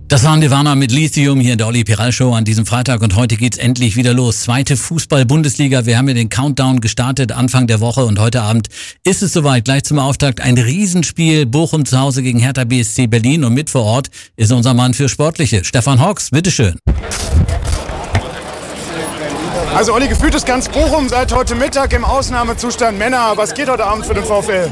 Das war Nirvana mit Lithium hier in der Olli Piral Show an diesem Freitag und heute geht's endlich wieder los. Zweite Fußball-Bundesliga. Wir haben ja den Countdown gestartet Anfang der Woche und heute Abend ist es soweit. Gleich zum Auftakt ein Riesenspiel. Bochum zu Hause gegen Hertha BSC Berlin und mit vor Ort ist unser Mann für Sportliche. Stefan Hawks, bitteschön. Also Olli, gefühlt ist ganz Bochum seit heute Mittag im Ausnahmezustand. Männer, was geht heute Abend für den VfL?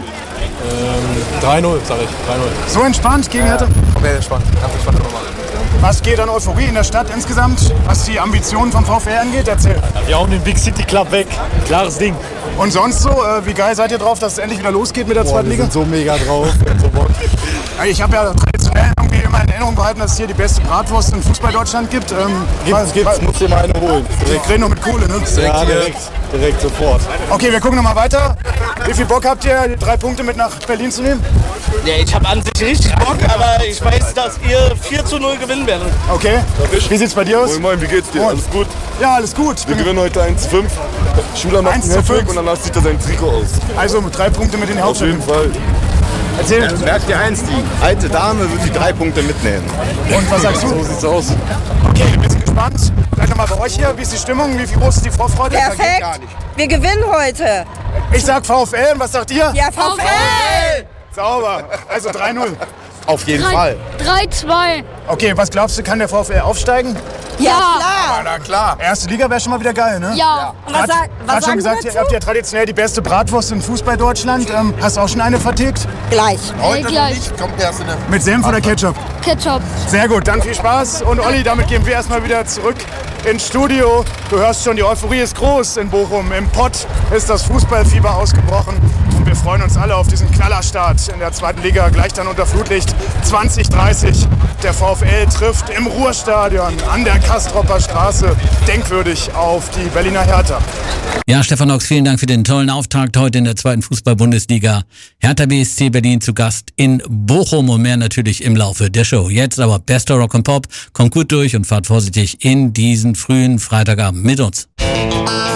3-0, sag ich. 3-0. So entspannt gegen Hertha? Komplett entspannt. Ganz entspannt nochmal. Was geht an Euphorie in der Stadt insgesamt, was die Ambitionen vom VfL angeht? Erzähl. Wir hauen den Big City Club weg. Klares Ding. Und sonst so, wie geil seid ihr drauf, dass es endlich wieder losgeht mit der zweiten Liga? Wir sind so mega drauf. Wir haben so Bock. Ich habe ja traditionell irgendwie immer in Erinnerung behalten, dass es hier die beste Bratwurst in Fußball-Deutschland gibt. Gibt's. Muss dir mal eine holen. Wir reden nur mit Kohle, ne? Ja, direkt sofort. Okay, wir gucken nochmal weiter. Wie viel Bock habt ihr, die 3 Punkte mit nach Berlin zu nehmen? Ja, ich habe an sich richtig Bock, aber ich weiß, dass ihr 4-0 gewinnen werdet. Okay. Wie sieht's bei dir aus? Moin, moin, wie geht's dir? Alles gut? Ja, alles gut. Wir gewinnen heute 1-5. Schüler macht einen Hattrick und danach zieht er sein Trikot aus. Also 3 Punkte mit in die Auf Hauptstadt. jeden Fall. Erzähl. Merkt ihr eins, die alte Dame wird die 3 Punkte mitnehmen. Und was sagst du? So sieht's aus. Okay, ein bisschen gespannt. Vielleicht nochmal bei euch hier. Wie ist die Stimmung? Wie groß ist die Vorfreude? Perfekt. Wir gewinnen heute. Ich sag VfL. Und was sagt ihr? Ja, VfL. Sauber. Also 3-0. Auf jeden Fall. 3-2. Okay, was glaubst du, kann der VfL aufsteigen? Ja, klar. Na klar. Erste Liga wäre schon mal wieder geil, ne? Ja. Und was Hat schon sagen gesagt, Sie ihr habt ja traditionell die beste Bratwurst in Fußball-Deutschland. Hast du auch schon eine vertickt? Gleich. Heute noch gleich. nicht, kommt erst in der... Mit Senf oder Ketchup? Ketchup. Sehr gut, dann viel Spaß. Und Olli, damit gehen wir erstmal wieder zurück ins Studio. Du hörst schon, die Euphorie ist groß in Bochum. Im Pott ist das Fußballfieber ausgebrochen. Und wir freuen uns alle auf diesen Knallerstart in der zweiten Liga. Gleich dann unter Flutlicht 20:30. Der VfL trifft im Ruhrstadion an der Kastropper Straße denkwürdig auf die Berliner Hertha. Ja, Stefan Hawks, vielen Dank für den tollen Auftakt heute in der zweiten Fußball-Bundesliga. Hertha BSC Berlin zu Gast in Bochum und mehr natürlich im Laufe der Show. Jetzt aber bester Rock and Pop. Kommt gut durch und fahrt vorsichtig in diesen frühen Freitagabend mit uns.